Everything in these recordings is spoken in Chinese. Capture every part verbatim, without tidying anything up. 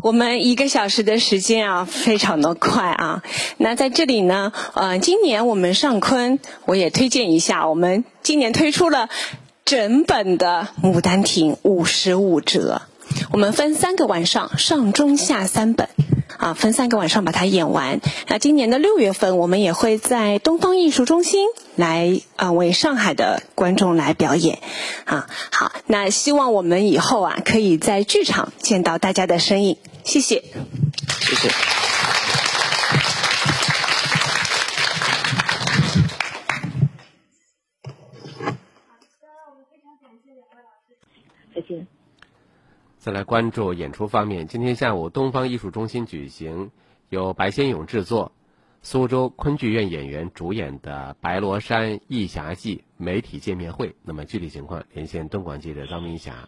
我们一个小时的时间啊，非常的快啊。那在这里呢，呃，今年我们上昆，我也推荐一下，我们今年推出了整本的《牡丹亭》五十五折，我们分三个晚上，上中下三本。啊，分三个晚上把它演完。那今年的六月份，我们也会在东方艺术中心来啊、呃、为上海的观众来表演。啊，好，那希望我们以后啊可以在剧场见到大家的身影。谢谢， 谢谢。 再见。 再来关注演出方面，今天下午东方艺术中心举行由白先勇制作、苏州昆剧院演员主演的《白罗山义侠记》媒体见面会。那么具体情况，连线东广记者张明霞。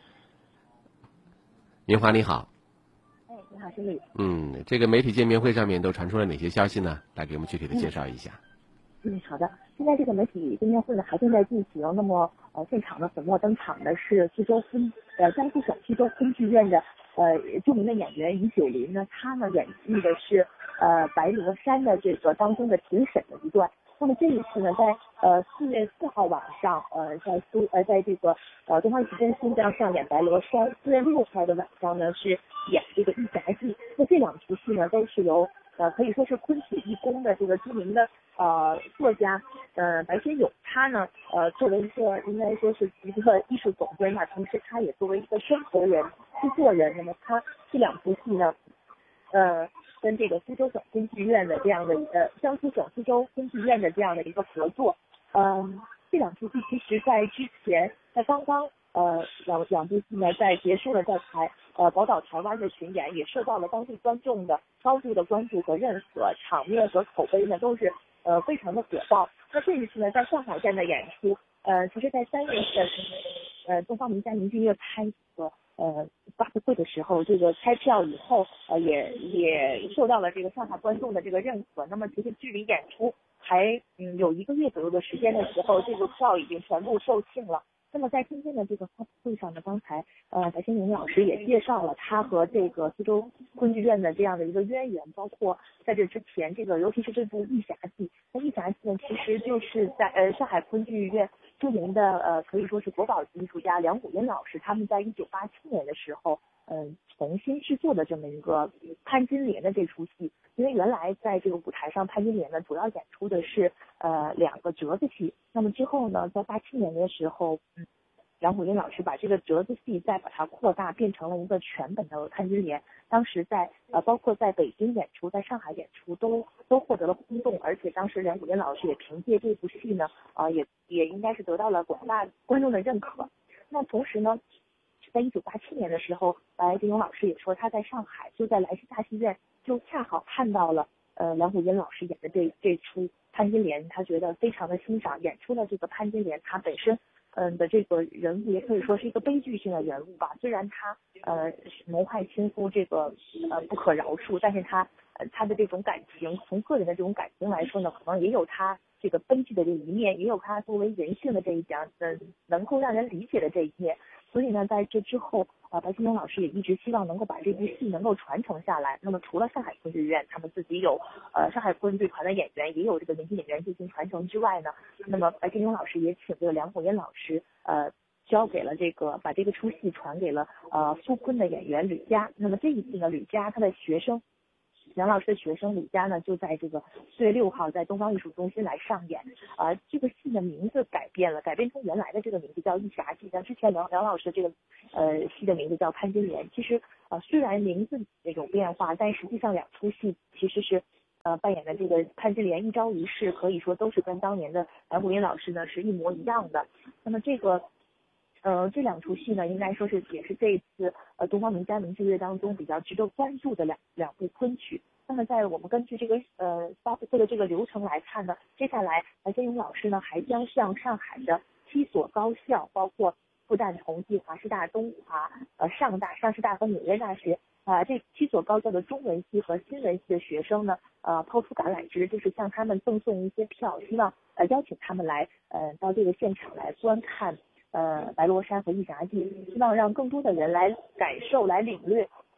明华你好。 哎，你好，经理。 嗯，这个媒体见面会上面都传出了哪些消息呢？来给我们具体的介绍一下。 嗯，好的。现在这个媒体见面会呢还正在进行。那么呃，现场呢粉墨登场的是苏州昆呃江苏省苏州昆剧院的呃著名的演员于九林呢，他呢演绎的是呃白罗山的这个当中的庭审的一段。那么这一次呢，在呃四月四号晚上，呃在苏呃在这个呃东方艺术中心这样上演白罗山。四月六号的晚上呢是演这个义侠记。那这两出戏呢都是由呃可以说是昆曲艺功的这个著名的呃作家呃白先勇，他呢呃作为一个应该说是一个艺术总监吧，同时他也作为一个生活人、制作人。那么他这两出戏呢，呃。跟这个苏州省昆剧院的这样的呃江苏省苏州昆剧院的这样的一个合作。嗯、呃，这两出戏其实在之前，在刚刚呃两两部戏呢在结束了在台呃宝岛台湾的巡演，也受到了当地观众的高度的关注和认可，场面和口碑呢都是呃非常的火爆。那这一次呢在上海站的演出，呃其实在三月份呃东方名家名剧院开的呃发布会的时候，这个开票以后呃也也受到了这个上海观众的这个认可。那么其实距离演出还嗯有一个月左右的时间的时候，这个票已经全部售罄了。那么在今天的这个发布会上呢，刚才呃白先勇老师也介绍了他和这个苏州昆剧院的这样的一个渊源，包括在这之前这个尤其是这部《义侠记》。那《义侠记》呢，其实就是在呃上海昆剧院著名的呃可以说是国宝级艺术家梁谷音老师，他们在一九八七年的时候，嗯、呃、重新制作的这么一个潘金莲的这出戏。因为原来在这个舞台上，潘金莲呢主要演出的是呃两个折子戏。那么之后呢，在八七年的时候，嗯，梁谷音老师把这个折子戏再把它扩大，变成了一个全本的潘金莲。当时在呃包括在北京演出，在上海演出都都获得了轰动，而且当时梁谷音老师也凭借这部戏呢，啊、呃、也也应该是得到了广大观众的认可。那同时呢，在一九八七年的时候，白先勇老师也说他在上海就在莱西大戏院就恰好看到了呃梁谷音老师演的这这出潘金莲，他觉得非常的欣赏，演出了这个潘金莲他本身嗯的这个人物也可以说是一个悲剧性的人物吧。虽然他呃谋害亲夫这个呃不可饶恕，但是他呃他的这种感情，从个人的这种感情来说呢，可能也有他这个悲剧的这一面，也有他作为人性的这一讲，呃能够让人理解的这一面。所以呢，在这之后，啊、呃，白先勇老师也一直希望能够把这部戏能够传承下来。那么，除了上海昆剧院他们自己有呃上海昆剧团的演员，也有这个年轻演员进行传承之外呢，那么白先勇老师也请这个梁谷音老师，呃，交给了这个把这个出戏传给了呃苏昆的演员吕嘉。那么这一次呢，吕嘉他的学生。梁老师的学生李佳呢，就在这个四月六号在东方艺术中心来上演。啊、呃，这个戏的名字改变了，改变成原来的这个名字叫《义侠记》。像之前梁梁老师这个呃戏的名字叫《潘金莲》。其实呃虽然名字有变化，但实际上两出戏其实是呃扮演的这个潘金莲一朝一夕，可以说都是跟当年的梁谷音老师呢是一模一样的。那么这个。呃，这两出戏呢，应该说是也是这一次呃东方名家名剧院当中比较值得关注的两两部昆曲。那么在我们根据这个呃发布会的这个流程来看呢，接下来白先勇老师呢还将向上海的七所高校，包括复旦、同济、华师大、东华、呃上大、上师大和纽约大学啊、呃、这七所高校的中文系和新闻系的学生呢，呃抛出橄榄枝，就是向他们赠送一些票，希望呃邀请他们来呃到这个现场来观看。呃，白罗山和义侠记，希望让更多的人来感受、来领略昆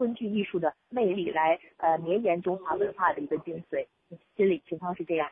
昆剧艺术的魅力，来呃绵延中华文化的一个精髓。心理情况是这样。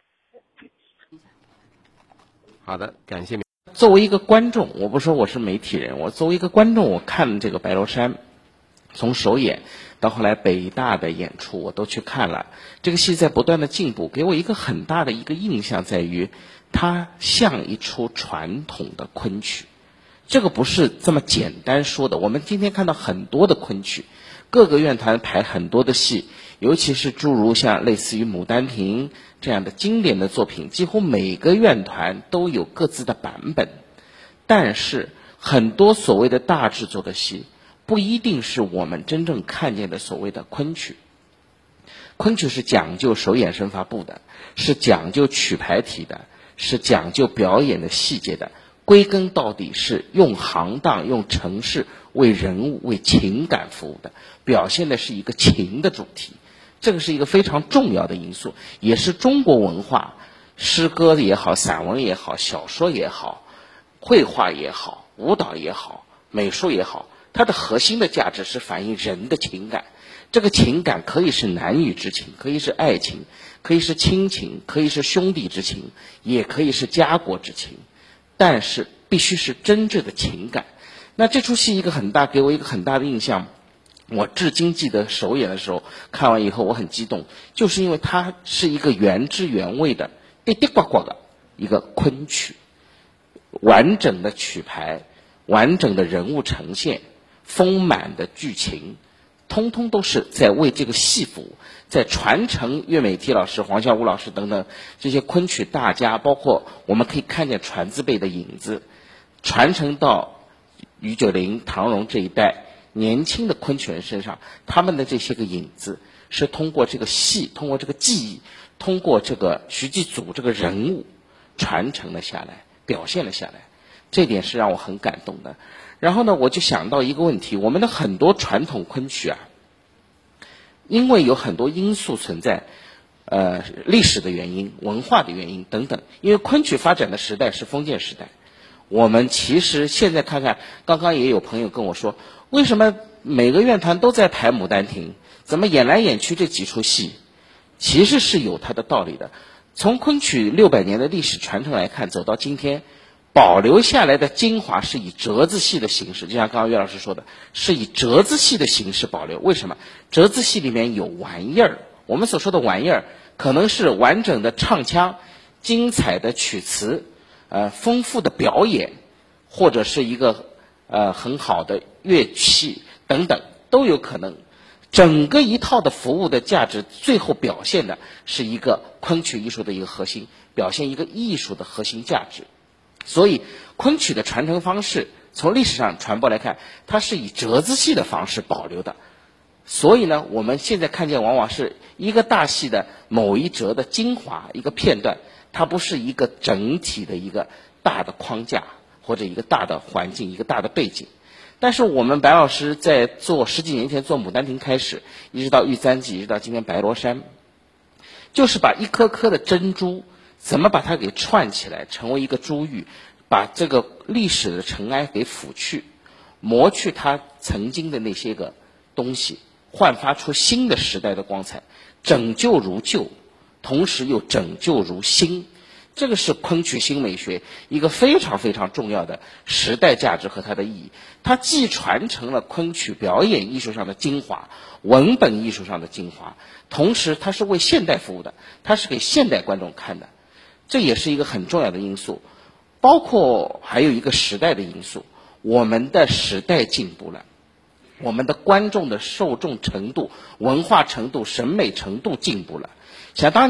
好的，感谢。 作为一个观众，我不说我是媒体人，我作为一个观众，我看这个白罗山，从首演到后来北大的演出，我都去看了。这个戏在不断的进步，给我一个很大的一个印象在于，它像一出传统的昆曲。这个不是这么简单说的。我们今天看到很多的昆曲，各个院团排很多的戏，尤其是诸如像类似于《牡丹亭》这样的经典的作品，几乎每个院团都有各自的版本。但是很多所谓的大制作的戏，不一定是我们真正看见的所谓的昆曲。昆曲是讲究手眼身法步的，是讲究曲牌体的，是讲究表演的细节的，归根到底是用行当、用程式为人物、为情感服务的，表现的是一个情的主题。这个是一个非常重要的因素，也是中国文化，诗歌也好，散文也好，小说也好，绘画也好，舞蹈也好，美术也好，它的核心的价值是反映人的情感。这个情感可以是男女之情，可以是爱情，可以是亲情，可以是兄弟之情，也可以是家国之情，但是必须是真正的情感。那这出戏一个很大，给我一个很大的印象，我至今记得首演的时候看完以后我很激动，就是因为它是一个原汁原味的滴滴呱呱的一个昆曲，完整的曲牌，完整的人物呈现，丰满的剧情，通通都是在为这个戏服务，在传承岳美缇老师、黄孝武老师等等这些昆曲大家，包括我们可以看见传字辈的影子，传承到于九龄、唐荣这一代年轻的昆曲人身上，他们的这些个影子是通过这个戏，通过这个技艺，通过这个徐继祖这个人物传承了下来，表现了下来，这点是让我很感动的。然后呢，我就想到一个问题，我们的很多传统昆曲啊，因为有很多因素存在，呃，历史的原因、文化的原因等等，因为昆曲发展的时代是封建时代。我们其实现在看看，刚刚也有朋友跟我说，为什么每个院团都在排《牡丹亭》，怎么演来演去这几出戏？其实是有它的道理的。从昆曲六百年的历史传承来看，走到今天，保留下来的精华是以折子戏的形式，就像刚刚岳老师说的，是以折子戏的形式保留。为什么？折子戏里面有玩意儿，我们所说的玩意儿，可能是完整的唱腔、精彩的曲词、呃丰富的表演，或者是一个呃很好的乐器等等，都有可能。整个一套的服务的价值，最后表现的是一个昆曲艺术的一个核心，表现一个艺术的核心价值。所以昆曲的传承方式，从历史上传播来看，它是以折子戏的方式保留的。所以呢，我们现在看见往往是一个大戏的某一折的精华，一个片段，它不是一个整体的一个大的框架，或者一个大的环境，一个大的背景。但是我们白老师在做十几年前做《牡丹亭》开始，一直到《玉簪记》，一直到今天白罗山，就是把一颗颗的珍珠怎么把它给串起来，成为一个珠玉，把这个历史的尘埃给抚去，磨去它曾经的那些个东西，焕发出新的时代的光彩，拯救如旧，同时又拯救如新。这个是昆曲新美学一个非常非常重要的时代价值和它的意义。它既传承了昆曲表演艺术上的精华，文本艺术上的精华，同时它是为现代服务的，它是给现代观众看的，这也是一个很重要的因素。包括还有一个时代的因素，我们的时代进步了，我们的观众的受众程度、文化程度、审美程度进步了。想当